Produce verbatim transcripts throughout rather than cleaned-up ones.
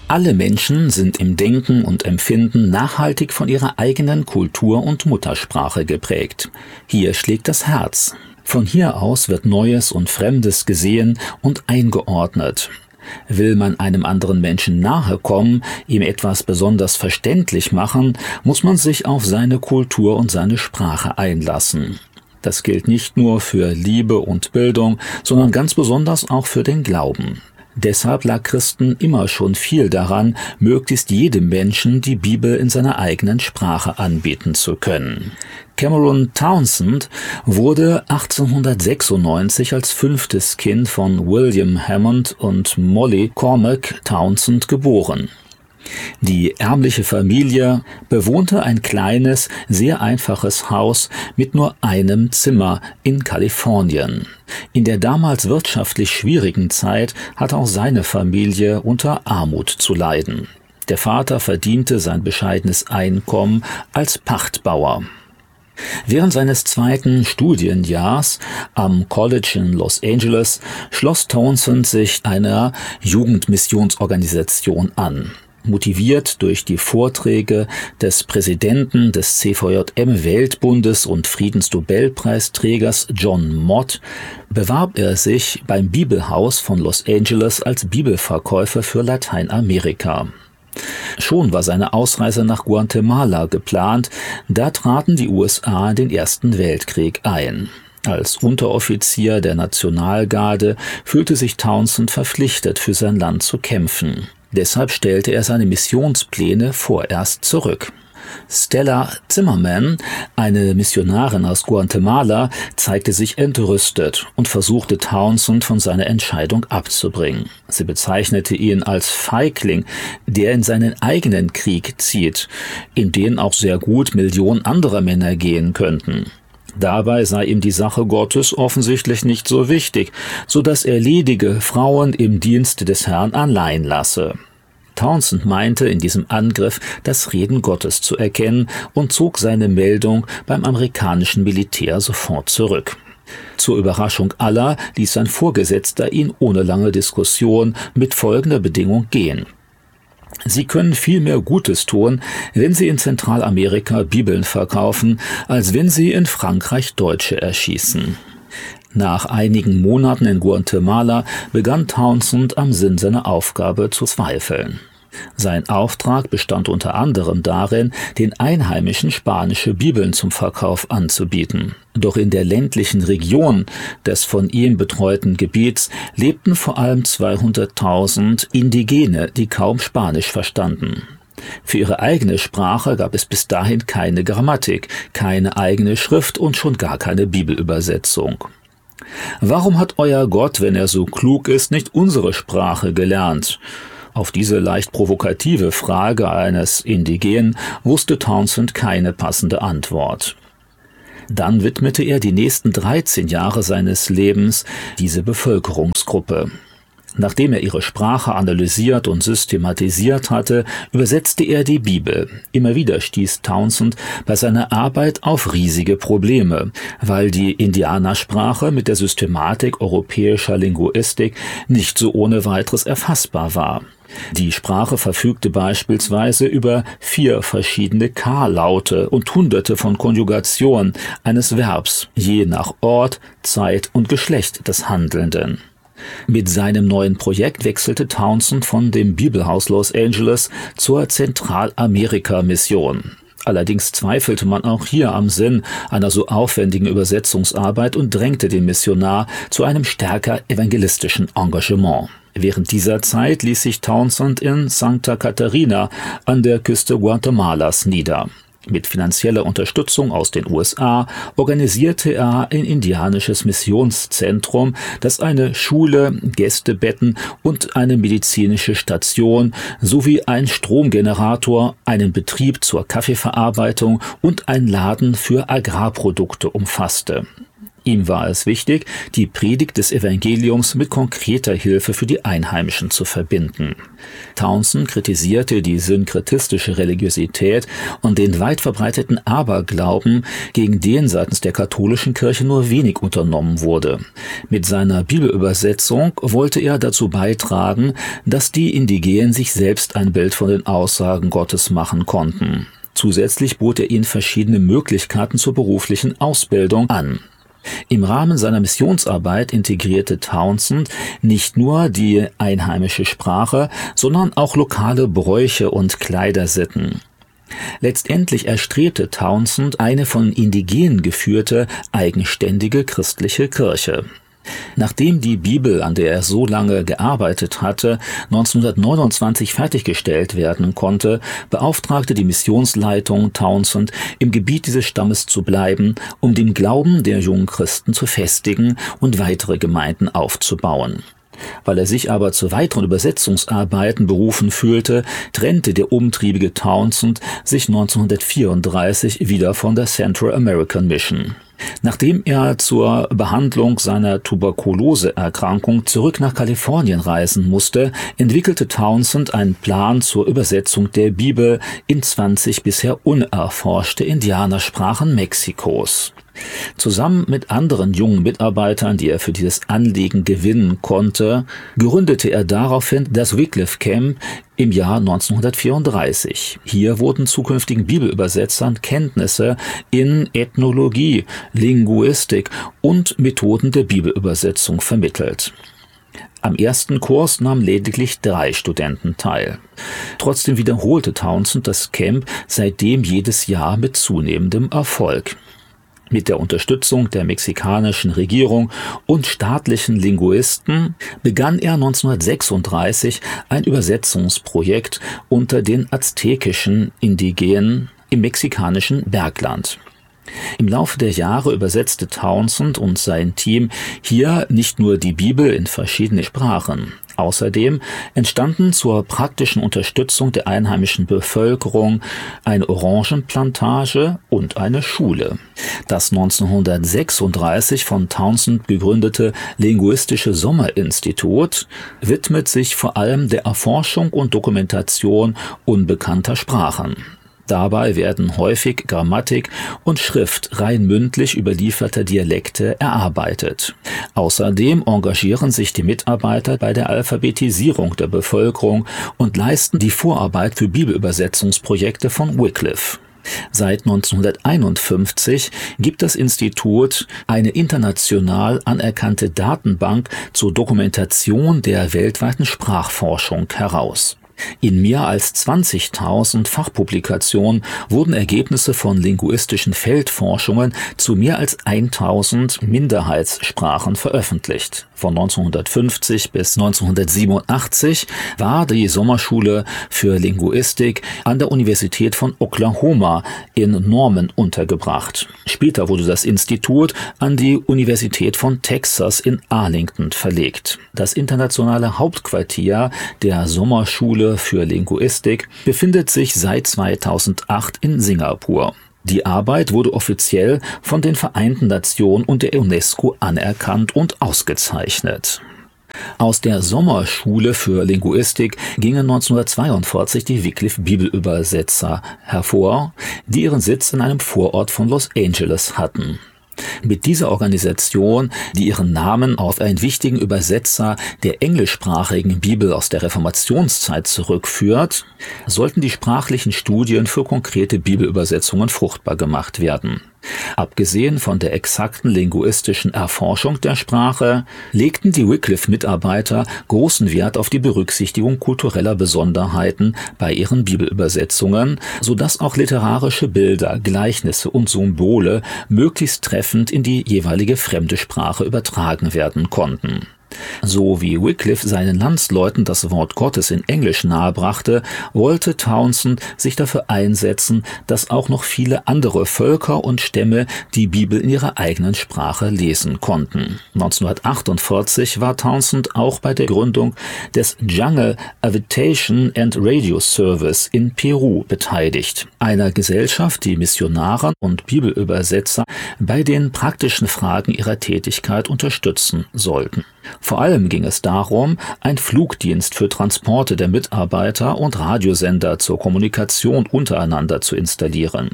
Alle Menschen sind im Denken und Empfinden nachhaltig von ihrer eigenen Kultur und Muttersprache geprägt. Hier schlägt das Herz. Von hier aus wird Neues und Fremdes gesehen und eingeordnet. Will man einem anderen Menschen nahe kommen, ihm etwas besonders verständlich machen, muss man sich auf seine Kultur und seine Sprache einlassen. Das gilt nicht nur für Liebe und Bildung, sondern ganz besonders auch für den Glauben. Deshalb lag Christen immer schon viel daran, möglichst jedem Menschen die Bibel in seiner eigenen Sprache anbieten zu können. Cameron Townsend wurde achtzehnhundertsechsundneunzig als fünftes Kind von William Hammond und Molly Cormack Townsend geboren. Die ärmliche Familie bewohnte ein kleines, sehr einfaches Haus mit nur einem Zimmer in Kalifornien. In der damals wirtschaftlich schwierigen Zeit hatte auch seine Familie unter Armut zu leiden. Der Vater verdiente sein bescheidenes Einkommen als Pachtbauer. Während seines zweiten Studienjahrs am College in Los Angeles schloss Townsend sich einer Jugendmissionsorganisation an. Motiviert durch die Vorträge des Präsidenten des C V J M-Weltbundes und Friedensnobelpreisträgers John Mott bewarb er sich beim Bibelhaus von Los Angeles als Bibelverkäufer für Lateinamerika. Schon war seine Ausreise nach Guatemala geplant, da traten die U S A in den Ersten Weltkrieg ein. Als Unteroffizier der Nationalgarde fühlte sich Townsend verpflichtet, für sein Land zu kämpfen. Deshalb stellte er seine Missionspläne vorerst zurück. Stella Zimmerman, eine Missionarin aus Guatemala, zeigte sich entrüstet und versuchte Townsend von seiner Entscheidung abzubringen. Sie bezeichnete ihn als Feigling, der in seinen eigenen Krieg zieht, in den auch sehr gut Millionen anderer Männer gehen könnten. Dabei sei ihm die Sache Gottes offensichtlich nicht so wichtig, so dass er ledige Frauen im Dienste des Herrn allein lasse. Townsend meinte in diesem Angriff das Reden Gottes zu erkennen und zog seine Meldung beim amerikanischen Militär sofort zurück. Zur Überraschung aller ließ sein Vorgesetzter ihn ohne lange Diskussion mit folgender Bedingung gehen: Sie können viel mehr Gutes tun, wenn Sie in Zentralamerika Bibeln verkaufen, als wenn Sie in Frankreich Deutsche erschießen. Nach einigen Monaten in Guatemala begann Townsend am Sinn seiner Aufgabe zu zweifeln. Sein Auftrag bestand unter anderem darin, den Einheimischen spanische Bibeln zum Verkauf anzubieten. Doch in der ländlichen Region des von ihm betreuten Gebiets lebten vor allem zweihunderttausend Indigene, die kaum Spanisch verstanden. Für ihre eigene Sprache gab es bis dahin keine Grammatik, keine eigene Schrift und schon gar keine Bibelübersetzung. Warum hat euer Gott, wenn er so klug ist, nicht unsere Sprache gelernt? Auf diese leicht provokative Frage eines Indigenen wusste Townsend keine passende Antwort. Dann widmete er die nächsten dreizehn Jahre seines Lebens dieser Bevölkerungsgruppe. Nachdem er ihre Sprache analysiert und systematisiert hatte, übersetzte er die Bibel. Immer wieder stieß Townsend bei seiner Arbeit auf riesige Probleme, weil die Indianersprache mit der Systematik europäischer Linguistik nicht so ohne weiteres erfassbar war. Die Sprache verfügte beispielsweise über vier verschiedene K-Laute und hunderte von Konjugationen eines Verbs, je nach Ort, Zeit und Geschlecht des Handelnden. Mit seinem neuen Projekt wechselte Townsend von dem Bibelhaus Los Angeles zur Zentralamerika-Mission. Allerdings zweifelte man auch hier am Sinn einer so aufwendigen Übersetzungsarbeit und drängte den Missionar zu einem stärker evangelistischen Engagement. Während dieser Zeit ließ sich Townsend in Santa Catarina an der Küste Guatemalas nieder. Mit finanzieller Unterstützung aus den U S A organisierte er ein indianisches Missionszentrum, das eine Schule, Gästebetten und eine medizinische Station sowie einen Stromgenerator, einen Betrieb zur Kaffeeverarbeitung und einen Laden für Agrarprodukte umfasste. Ihm war es wichtig, die Predigt des Evangeliums mit konkreter Hilfe für die Einheimischen zu verbinden. Townsend kritisierte die synkretistische Religiosität und den weit verbreiteten Aberglauben, gegen den seitens der katholischen Kirche nur wenig unternommen wurde. Mit seiner Bibelübersetzung wollte er dazu beitragen, dass die Indigenen sich selbst ein Bild von den Aussagen Gottes machen konnten. Zusätzlich bot er ihnen verschiedene Möglichkeiten zur beruflichen Ausbildung an. Im Rahmen seiner Missionsarbeit integrierte Townsend nicht nur die einheimische Sprache, sondern auch lokale Bräuche und Kleidersitten. Letztendlich erstrebte Townsend eine von Indigenen geführte, eigenständige christliche Kirche. Nachdem die Bibel, an der er so lange gearbeitet hatte, neunzehnhundertneunundzwanzig fertiggestellt werden konnte, beauftragte die Missionsleitung Townsend, im Gebiet dieses Stammes zu bleiben, um den Glauben der jungen Christen zu festigen und weitere Gemeinden aufzubauen. Weil er sich aber zu weiteren Übersetzungsarbeiten berufen fühlte, trennte der umtriebige Townsend sich neunzehnhundertvierunddreißig wieder von der Central American Mission. Nachdem er zur Behandlung seiner Tuberkuloseerkrankung zurück nach Kalifornien reisen musste, entwickelte Townsend einen Plan zur Übersetzung der Bibel in zwanzig bisher unerforschte Indianersprachen Mexikos. Zusammen mit anderen jungen Mitarbeitern, die er für dieses Anliegen gewinnen konnte, gründete er daraufhin das Wycliffe Camp im Jahr neunzehnhundertvierunddreißig. Hier wurden zukünftigen Bibelübersetzern Kenntnisse in Ethnologie, Linguistik und Methoden der Bibelübersetzung vermittelt. Am ersten Kurs nahmen lediglich drei Studenten teil. Trotzdem wiederholte Townsend das Camp seitdem jedes Jahr mit zunehmendem Erfolg. Mit der Unterstützung der mexikanischen Regierung und staatlichen Linguisten begann er neunzehnhundertsechsunddreißig ein Übersetzungsprojekt unter den aztekischen Indigenen im mexikanischen Bergland. Im Laufe der Jahre übersetzte Townsend und sein Team hier nicht nur die Bibel in verschiedene Sprachen. Außerdem entstanden zur praktischen Unterstützung der einheimischen Bevölkerung eine Orangenplantage und eine Schule. Das neunzehnhundertsechsunddreißig von Townsend gegründete Linguistische Sommerinstitut widmet sich vor allem der Erforschung und Dokumentation unbekannter Sprachen. Dabei werden häufig Grammatik und Schrift rein mündlich überlieferter Dialekte erarbeitet. Außerdem engagieren sich die Mitarbeiter bei der Alphabetisierung der Bevölkerung und leisten die Vorarbeit für Bibelübersetzungsprojekte von Wycliffe. Seit neunzehnhunderteinundfünfzig gibt das Institut eine international anerkannte Datenbank zur Dokumentation der weltweiten Sprachforschung heraus. In mehr als zwanzigtausend Fachpublikationen wurden Ergebnisse von linguistischen Feldforschungen zu mehr als tausend Minderheitssprachen veröffentlicht. Von neunzehnhundertfünfzig bis neunzehnhundertsiebenundachtzig war die Sommerschule für Linguistik an der Universität von Oklahoma in Norman untergebracht. Später wurde das Institut an die Universität von Texas in Arlington verlegt. Das internationale Hauptquartier der Sommerschule für Linguistik befindet sich seit zweitausendacht in Singapur. Die Arbeit wurde offiziell von den Vereinten Nationen und der UNESCO anerkannt und ausgezeichnet. Aus der Sommerschule für Linguistik gingen neunzehnhundertzweiundvierzig die Wycliffe Bibelübersetzer hervor, die ihren Sitz in einem Vorort von Los Angeles hatten. Mit dieser Organisation, die ihren Namen auf einen wichtigen Übersetzer der englischsprachigen Bibel aus der Reformationszeit zurückführt, sollten die sprachlichen Studien für konkrete Bibelübersetzungen fruchtbar gemacht werden. Abgesehen von der exakten linguistischen Erforschung der Sprache legten die Wycliffe-Mitarbeiter großen Wert auf die Berücksichtigung kultureller Besonderheiten bei ihren Bibelübersetzungen, sodass auch literarische Bilder, Gleichnisse und Symbole möglichst treffend in die jeweilige fremde Sprache übertragen werden konnten. So wie Wycliffe seinen Landsleuten das Wort Gottes in Englisch nahebrachte, wollte Townsend sich dafür einsetzen, dass auch noch viele andere Völker und Stämme die Bibel in ihrer eigenen Sprache lesen konnten. neunzehnhundertachtundvierzig war Townsend auch bei der Gründung des Jungle Avitation and Radio Service in Peru beteiligt, einer Gesellschaft, die Missionare und Bibelübersetzer bei den praktischen Fragen ihrer Tätigkeit unterstützen sollten. Vor allem ging es darum, einen Flugdienst für Transporte der Mitarbeiter und Radiosender zur Kommunikation untereinander zu installieren.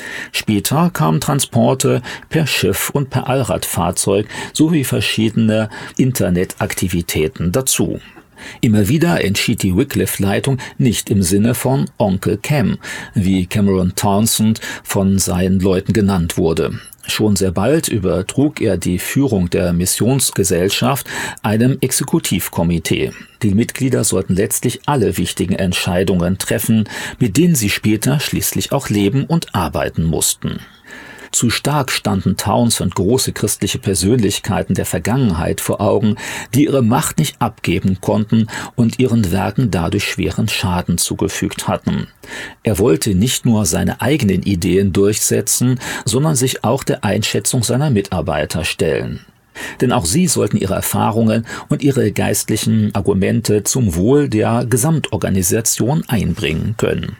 Später kamen Transporte per Schiff und per Allradfahrzeug sowie verschiedene Internetaktivitäten dazu. Immer wieder entschied die Wycliffe-Leitung nicht im Sinne von Onkel Cam, wie Cameron Townsend von seinen Leuten genannt wurde. Schon sehr bald übertrug er die Führung der Missionsgesellschaft einem Exekutivkomitee. Die Mitglieder sollten letztlich alle wichtigen Entscheidungen treffen, mit denen sie später schließlich auch leben und arbeiten mussten. Zu stark standen Townsend große christliche Persönlichkeiten der Vergangenheit vor Augen, die ihre Macht nicht abgeben konnten und ihren Werken dadurch schweren Schaden zugefügt hatten. Er wollte nicht nur seine eigenen Ideen durchsetzen, sondern sich auch der Einschätzung seiner Mitarbeiter stellen. Denn auch sie sollten ihre Erfahrungen und ihre geistlichen Argumente zum Wohl der Gesamtorganisation einbringen können.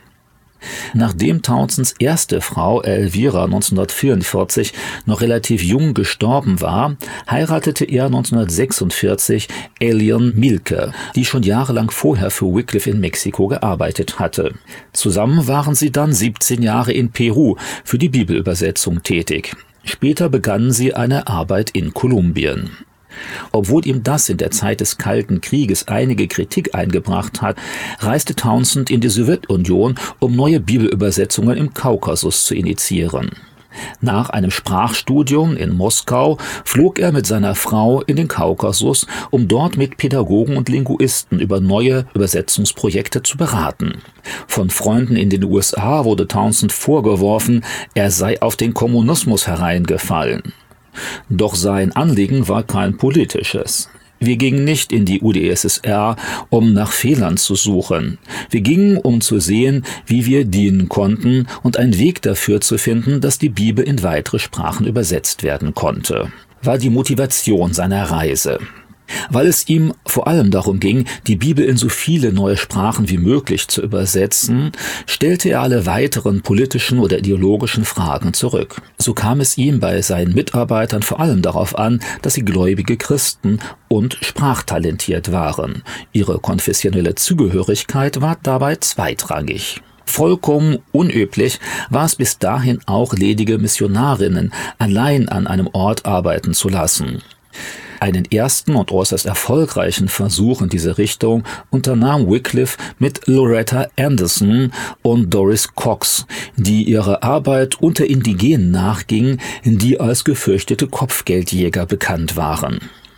Nachdem Townsends erste Frau Elvira neunzehnhundertvierundvierzig noch relativ jung gestorben war, heiratete er neunzehnhundertsechsundvierzig Elian Mielke, die schon jahrelang vorher für Wycliffe in Mexiko gearbeitet hatte. Zusammen waren sie dann siebzehn Jahre in Peru für die Bibelübersetzung tätig. Später begannen sie eine Arbeit in Kolumbien. Obwohl ihm das in der Zeit des Kalten Krieges einige Kritik eingebracht hat, reiste Townsend in die Sowjetunion, um neue Bibelübersetzungen im Kaukasus zu initiieren. Nach einem Sprachstudium in Moskau flog er mit seiner Frau in den Kaukasus, um dort mit Pädagogen und Linguisten über neue Übersetzungsprojekte zu beraten. Von Freunden in den U S A wurde Townsend vorgeworfen, er sei auf den Kommunismus hereingefallen. Doch sein Anliegen war kein politisches. Wir gingen nicht in die U d S S R, um nach Fehlern zu suchen. Wir gingen, um zu sehen, wie wir dienen konnten und einen Weg dafür zu finden, dass die Bibel in weitere Sprachen übersetzt werden konnte. War die Motivation seiner Reise. Weil es ihm vor allem darum ging, die Bibel in so viele neue Sprachen wie möglich zu übersetzen, stellte er alle weiteren politischen oder ideologischen Fragen zurück. So kam es ihm bei seinen Mitarbeitern vor allem darauf an, dass sie gläubige Christen und sprachtalentiert waren. Ihre konfessionelle Zugehörigkeit war dabei zweitrangig. Vollkommen unüblich war es bis dahin auch, ledige Missionarinnen allein an einem Ort arbeiten zu lassen. Einen ersten und äußerst erfolgreichen Versuch in diese Richtung unternahm Wycliffe mit Loretta Anderson und Doris Cox, die ihrer Arbeit unter Indigenen nachgingen, die als gefürchtete Kopfgeldjäger bekannt waren.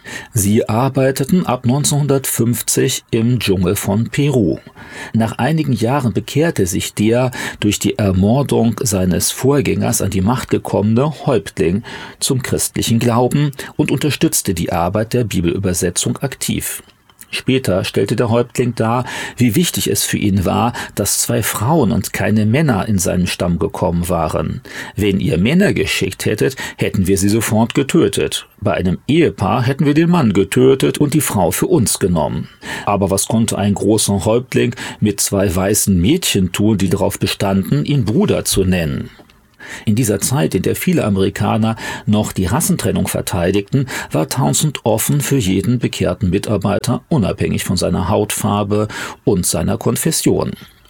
Sie arbeiteten ab neunzehnhundertfünfzig im Dschungel von Peru. Nach einigen Jahren bekehrte sich der durch die Ermordung seines Vorgängers an die Macht gekommene Häuptling zum christlichen Glauben und unterstützte die Arbeit der Bibelübersetzung aktiv. Später stellte der Häuptling dar, wie wichtig es für ihn war, dass zwei Frauen und keine Männer in seinen Stamm gekommen waren. Wenn ihr Männer geschickt hättet, hätten wir sie sofort getötet. Bei einem Ehepaar hätten wir den Mann getötet und die Frau für uns genommen. Aber was konnte ein großer Häuptling mit zwei weißen Mädchen tun, die darauf bestanden, ihn Bruder zu nennen? In dieser Zeit, in der viele Amerikaner noch die Rassentrennung verteidigten, war Townsend offen für jeden bekehrten Mitarbeiter, unabhängig von seiner Hautfarbe und seiner Konfession.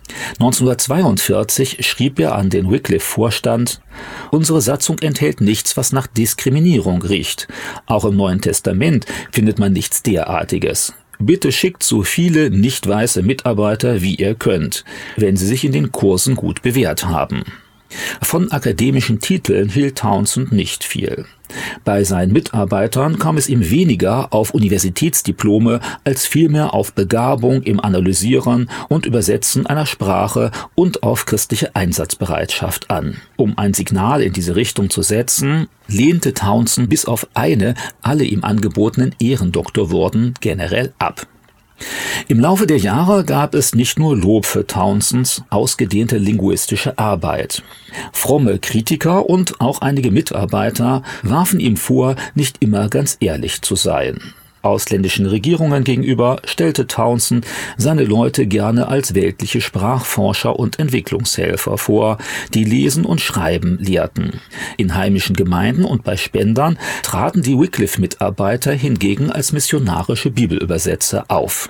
neunzehnhundertzweiundvierzig schrieb er an den Wycliffe-Vorstand: Unsere Satzung enthält nichts, was nach Diskriminierung riecht. Auch im Neuen Testament findet man nichts derartiges. Bitte schickt so viele nicht weiße Mitarbeiter, wie ihr könnt, wenn sie sich in den Kursen gut bewährt haben. Von akademischen Titeln hielt Townsend nicht viel. Bei seinen Mitarbeitern kam es ihm weniger auf Universitätsdiplome als vielmehr auf Begabung im Analysieren und Übersetzen einer Sprache und auf christliche Einsatzbereitschaft an. Um ein Signal in diese Richtung zu setzen, lehnte Townsend bis auf eine alle ihm angebotenen Ehrendoktorwürden generell ab. Im Laufe der Jahre gab es nicht nur Lob für Townsends ausgedehnte linguistische Arbeit. Fromme Kritiker und auch einige Mitarbeiter warfen ihm vor, nicht immer ganz ehrlich zu sein. Ausländischen Regierungen gegenüber stellte Townsend seine Leute gerne als weltliche Sprachforscher und Entwicklungshelfer vor, die Lesen und Schreiben lehrten. In heimischen Gemeinden und bei Spendern traten die Wycliffe-Mitarbeiter hingegen als missionarische Bibelübersetzer auf.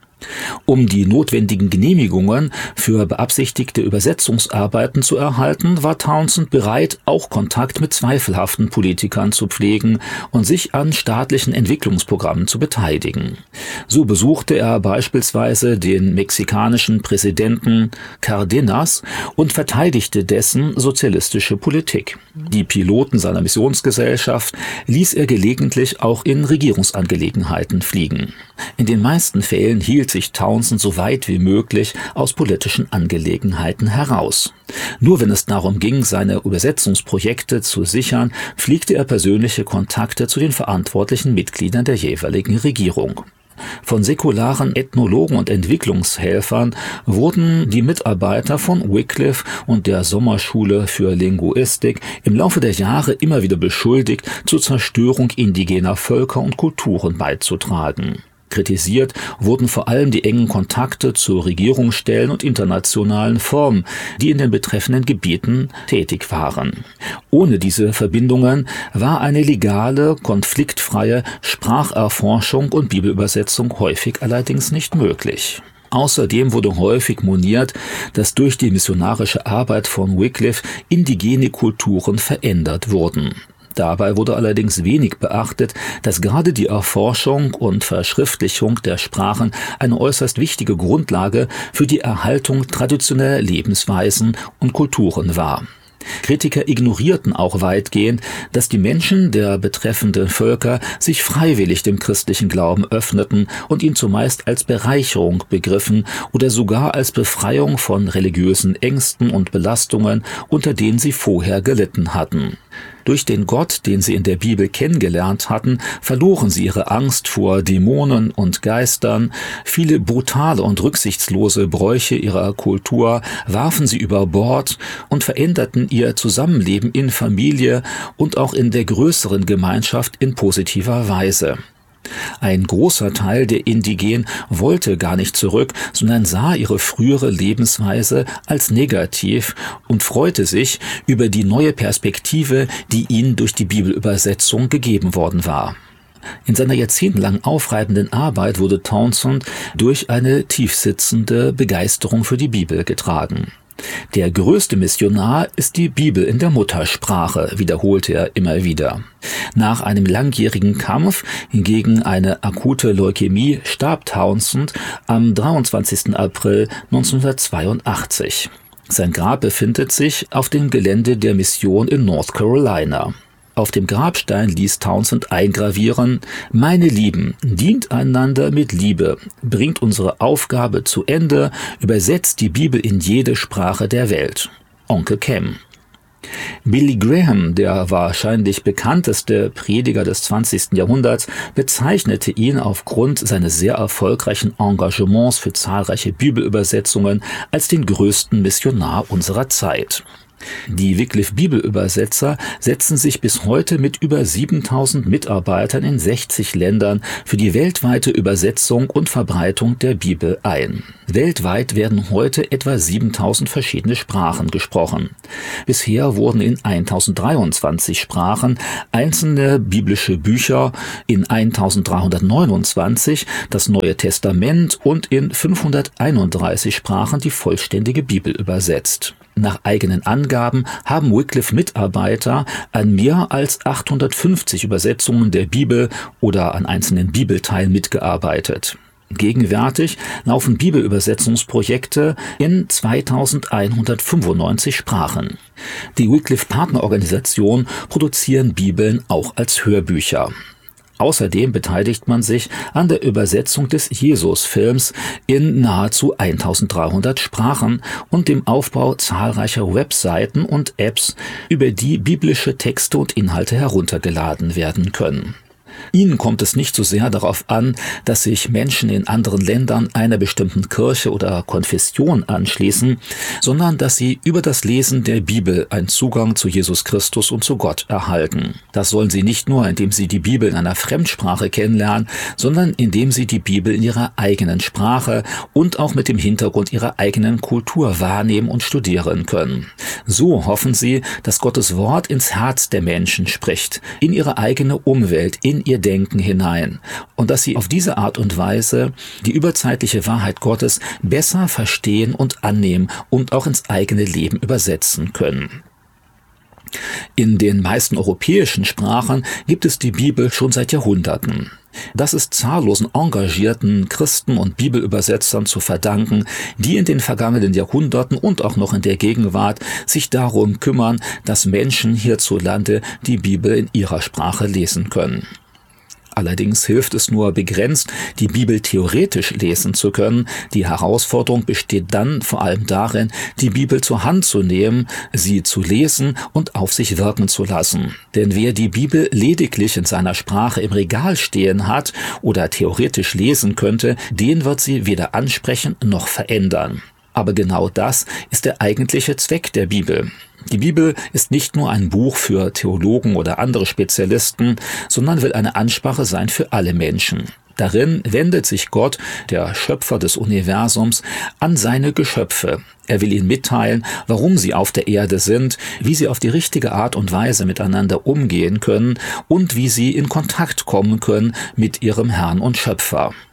Um die notwendigen Genehmigungen für beabsichtigte Übersetzungsarbeiten zu erhalten, war Townsend bereit, auch Kontakt mit zweifelhaften Politikern zu pflegen und sich an staatlichen Entwicklungsprogrammen zu beteiligen. So besuchte er beispielsweise den mexikanischen Präsidenten Cárdenas und verteidigte dessen sozialistische Politik. Die Piloten seiner Missionsgesellschaft ließ er gelegentlich auch in Regierungsangelegenheiten fliegen. In den meisten Fällen hielt sich Townsend so weit wie möglich aus politischen Angelegenheiten heraus. Nur wenn es darum ging, seine Übersetzungsprojekte zu sichern, pflegte er persönliche Kontakte zu den verantwortlichen Mitgliedern der jeweiligen Regierung. Von säkularen Ethnologen und Entwicklungshelfern wurden die Mitarbeiter von Wycliffe und der Sommerschule für Linguistik im Laufe der Jahre immer wieder beschuldigt, zur Zerstörung indigener Völker und Kulturen beizutragen. Kritisiert wurden vor allem die engen Kontakte zu Regierungsstellen und internationalen Firmen, die in den betreffenden Gebieten tätig waren. Ohne diese Verbindungen war eine legale, konfliktfreie Spracherforschung und Bibelübersetzung häufig allerdings nicht möglich. Außerdem wurde häufig moniert, dass durch die missionarische Arbeit von Wycliffe indigene Kulturen verändert wurden. Dabei wurde allerdings wenig beachtet, dass gerade die Erforschung und Verschriftlichung der Sprachen eine äußerst wichtige Grundlage für die Erhaltung traditioneller Lebensweisen und Kulturen war. Kritiker ignorierten auch weitgehend, dass die Menschen der betreffenden Völker sich freiwillig dem christlichen Glauben öffneten und ihn zumeist als Bereicherung begriffen oder sogar als Befreiung von religiösen Ängsten und Belastungen, unter denen sie vorher gelitten hatten. Durch den Gott, den sie in der Bibel kennengelernt hatten, verloren sie ihre Angst vor Dämonen und Geistern. Viele brutale und rücksichtslose Bräuche ihrer Kultur warfen sie über Bord und veränderten ihr Zusammenleben in Familie und auch in der größeren Gemeinschaft in positiver Weise. Ein großer Teil der Indigenen wollte gar nicht zurück, sondern sah ihre frühere Lebensweise als negativ und freute sich über die neue Perspektive, die ihnen durch die Bibelübersetzung gegeben worden war. In seiner jahrzehntelang aufreibenden Arbeit wurde Townsend durch eine tiefsitzende Begeisterung für die Bibel getragen. Der größte Missionar ist die Bibel in der Muttersprache, wiederholte er immer wieder. Nach einem langjährigen Kampf gegen eine akute Leukämie starb Townsend am dreiundzwanzigsten April neunzehnhundertzweiundachtzig. Sein Grab befindet sich auf dem Gelände der Mission in North Carolina. Auf dem Grabstein ließ Townsend eingravieren: Meine Lieben, dient einander mit Liebe, bringt unsere Aufgabe zu Ende, übersetzt die Bibel in jede Sprache der Welt. Onkel Cem. Billy Graham, der wahrscheinlich bekannteste Prediger des zwanzigsten Jahrhunderts, bezeichnete ihn aufgrund seines sehr erfolgreichen Engagements für zahlreiche Bibelübersetzungen als den größten Missionar unserer Zeit. Die Wycliffe-Bibelübersetzer setzen sich bis heute mit über siebentausend Mitarbeitern in sechzig Ländern für die weltweite Übersetzung und Verbreitung der Bibel ein. Weltweit werden heute etwa siebentausend verschiedene Sprachen gesprochen. Bisher wurden in tausenddreiundzwanzig Sprachen einzelne biblische Bücher, in eintausenddreihundertneunundzwanzig das Neue Testament und in fünfhunderteinunddreißig Sprachen die vollständige Bibel übersetzt. Nach eigenen Angaben haben Wycliffe-Mitarbeiter an mehr als achthundertfünfzig Übersetzungen der Bibel oder an einzelnen Bibelteilen mitgearbeitet. Gegenwärtig laufen Bibelübersetzungsprojekte in zweitausendeinhundertfünfundneunzig Sprachen. Die Wycliffe Partnerorganisation produzieren Bibeln auch als Hörbücher. Außerdem beteiligt man sich an der Übersetzung des Jesus-Films in nahezu eintausenddreihundert Sprachen und dem Aufbau zahlreicher Webseiten und Apps, über die biblische Texte und Inhalte heruntergeladen werden können. Ihnen kommt es nicht so sehr darauf an, dass sich Menschen in anderen Ländern einer bestimmten Kirche oder Konfession anschließen, sondern dass sie über das Lesen der Bibel einen Zugang zu Jesus Christus und zu Gott erhalten. Das sollen sie nicht nur, indem sie die Bibel in einer Fremdsprache kennenlernen, sondern indem sie die Bibel in ihrer eigenen Sprache und auch mit dem Hintergrund ihrer eigenen Kultur wahrnehmen und studieren können. So hoffen sie, dass Gottes Wort ins Herz der Menschen spricht, in ihre eigene Umwelt, in ihr Denken hinein und dass sie auf diese Art und Weise die überzeitliche Wahrheit Gottes besser verstehen und annehmen und auch ins eigene Leben übersetzen können. In den meisten europäischen Sprachen gibt es die Bibel schon seit Jahrhunderten. Das ist zahllosen engagierten Christen und Bibelübersetzern zu verdanken, die in den vergangenen Jahrhunderten und auch noch in der Gegenwart sich darum kümmern, dass Menschen hierzulande die Bibel in ihrer Sprache lesen können. Allerdings hilft es nur begrenzt, die Bibel theoretisch lesen zu können. Die Herausforderung besteht dann vor allem darin, die Bibel zur Hand zu nehmen, sie zu lesen und auf sich wirken zu lassen. Denn wer die Bibel lediglich in seiner Sprache im Regal stehen hat oder theoretisch lesen könnte, den wird sie weder ansprechen noch verändern. Aber genau das ist der eigentliche Zweck der Bibel. Die Bibel ist nicht nur ein Buch für Theologen oder andere Spezialisten, sondern will eine Ansprache sein für alle Menschen. Darin wendet sich Gott, der Schöpfer des Universums, an seine Geschöpfe. Er will ihnen mitteilen, warum sie auf der Erde sind, wie sie auf die richtige Art und Weise miteinander umgehen können und wie sie in Kontakt kommen können mit ihrem Herrn und Schöpfer.